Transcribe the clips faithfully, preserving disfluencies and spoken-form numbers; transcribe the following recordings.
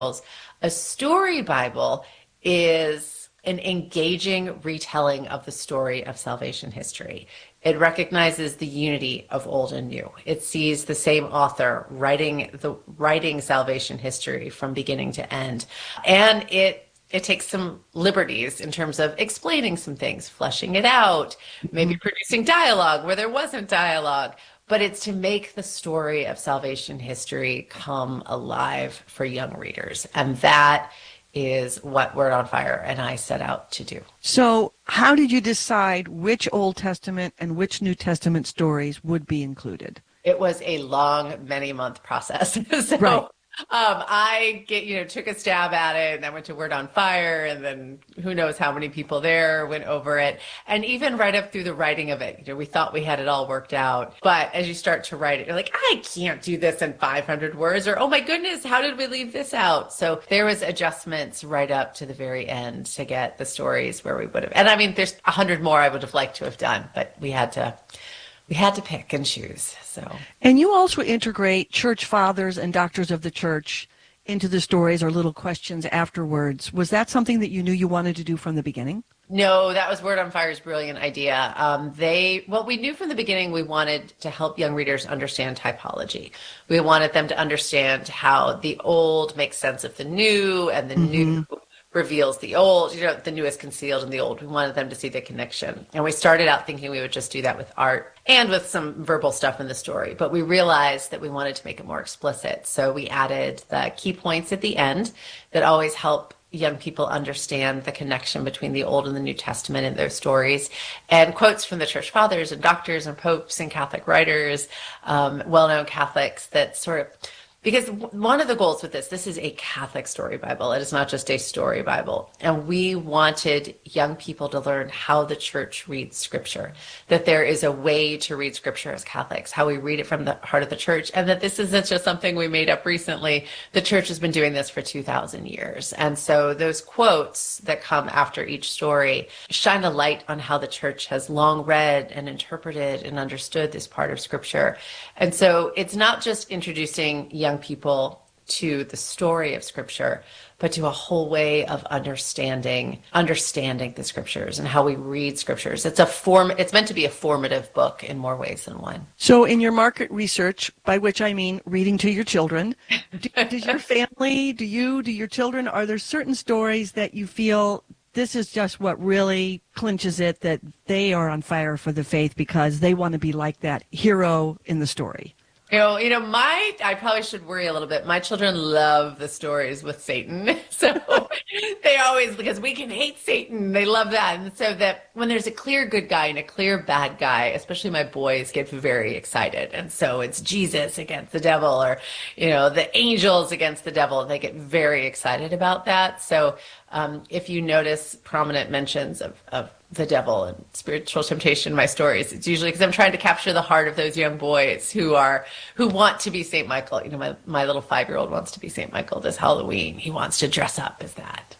A story Bible is an engaging retelling of the story of salvation history. It recognizes the unity of old and new. It sees the same author writing the writing salvation history from beginning to end. And it it takes some liberties in terms of explaining some things, fleshing it out, maybe producing dialogue where there wasn't dialogue. But it's to make the story of salvation history come alive for young readers. And that is what Word on Fire and I set out to do. So how did you decide which Old Testament and which New Testament stories would be included? It was a long, many month process. so Right. um, I get, you know, took a stab at it, and I went to Word on Fire, and then who knows how many people there went over it. And even right up through the writing of it, you know, we thought we had it all worked out. But as you start to write it, you're like, I can't do this in five hundred words, or, oh my goodness, how did we leave this out? So there was adjustments right up to the very end to get the stories where we would have. And I mean, there's a hundred more I would have liked to have done, but we had to we had to pick and choose. So, and you also integrate church fathers and doctors of the church into the stories or little questions afterwards. Was that something that you knew you wanted to do from the beginning? No, that was Word on Fire's brilliant idea. Um, they, well, we knew from the beginning we wanted to help young readers understand typology. We wanted them to understand how the old makes sense of the new, and the mm-hmm. new reveals the old, you know, the new is concealed in the old. We wanted them to see the connection. And we started out thinking we would just do that with art and with some verbal stuff in the story. But we realized that we wanted to make it more explicit. So we added the key points at the end that always help young people understand the connection between the Old and the New Testament in their stories, and quotes from the church fathers and doctors and popes and Catholic writers, um, well-known Catholics that sort of, because one of the goals with this, this is a Catholic story Bible. It is not just a story Bible. And we wanted young people to learn how the church reads Scripture, that there is a way to read Scripture as Catholics, how we read it from the heart of the church, and that this isn't just something we made up recently. The church has been doing this for two thousand years. And so those quotes that come after each story shine a light on how the church has long read and interpreted and understood this part of Scripture. And so it's not just introducing young people to the story of Scripture, but to a whole way of understanding, understanding the Scriptures and how we read Scriptures. It's a form, it's meant to be a formative book in more ways than one. So in your market research, by which I mean reading to your children, do, does your family, do you, do your children, are there certain stories that you feel this is just what really clinches it, that they are on fire for the faith because they want to be like that hero in the story? You know, you know, my, I probably should worry a little bit. My children love the stories with Satan. So they always, because we can hate Satan, they love that. And so that when there's a clear good guy and a clear bad guy, especially my boys get very excited. And so it's Jesus against the devil, or, you know, the angels against the devil. They get very excited about that. So um, if you notice prominent mentions of, of the devil and spiritual temptation in my stories, it's usually because I'm trying to capture the heart of those young boys who are who want to be Saint Michael. You know, my, my little five-year-old wants to be Saint Michael this Halloween. He wants to dress up as that.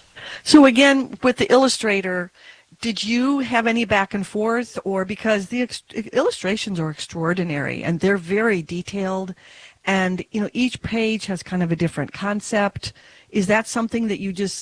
So again, with the illustrator, did you have any back and forth, or because the ex- illustrations are extraordinary and they're very detailed, and you know each page has kind of a different concept? Is that something that you just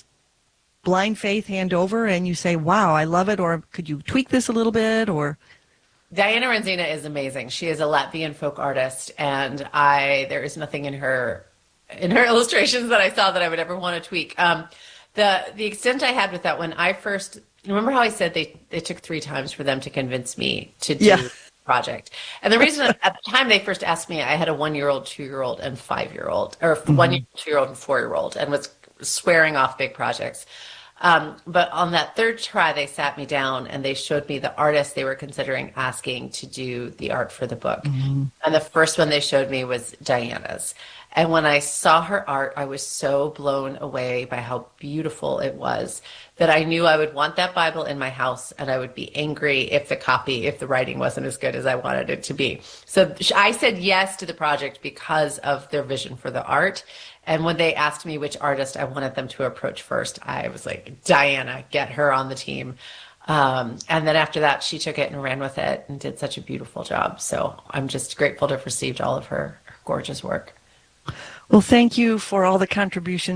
blind faith hand over and you say, wow, I love it, or could you tweak this a little bit? Or Diana Renzina is amazing. She is a Latvian folk artist, and I there is nothing in her in her illustrations that I saw that I would ever want to tweak. Um, the the extent I had with that, when I first remember how I said they it took three times for them to convince me to do yeah. the project, and the reason at the time they first asked me, I had a one-year-old, two-year-old, and five-year-old, or mm-hmm. one-year-old, two-year-old, and four-year-old, and was swearing off big projects. Um, but on that third try, they sat me down and they showed me the artist they were considering asking to do the art for the book. Mm-hmm. And the first one they showed me was Diana's. And when I saw her art, I was so blown away by how beautiful it was that I knew I would want that Bible in my house, and I would be angry if the copy, if the writing wasn't as good as I wanted it to be. So I said yes to the project because of their vision for the art. And when they asked me which artist I wanted them to approach first, I was like, Diana, get her on the team. Um, and then after that, she took it and ran with it and did such a beautiful job. So I'm just grateful to have received all of her, her gorgeous work. Well, thank you for all the contributions